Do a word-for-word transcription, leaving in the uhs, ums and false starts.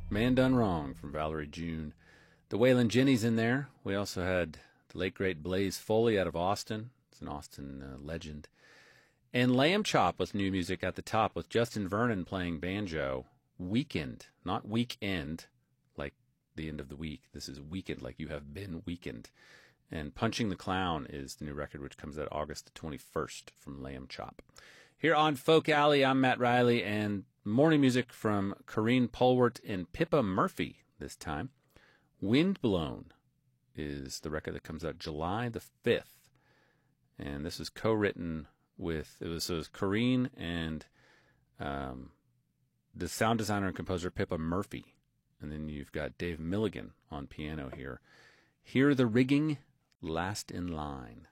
Man Done Wrong from Valerie June. The Waylon Jennings in there. We also had the late, great Blaze Foley out of Austin. It's an Austin uh, legend. And Lamb Chop with new music at the top with Justin Vernon playing banjo. Weekend, not weekend, like the end of the week. This is weekend, like you have been weakened. And Punching the Clown is the new record, which comes out August the twenty-first from Lamb Chop. Here on Folk Alley, I'm Matt Riley, and morning music from Corrine Polwart and Pippa Murphy this time. Windblown is the record that comes out July the fifth. And this is co-written with, it was, it was Corrine and um, the sound designer and composer Pippa Murphy. And then you've got Dave Milligan on piano here. Hear the Rigging, Last in Line.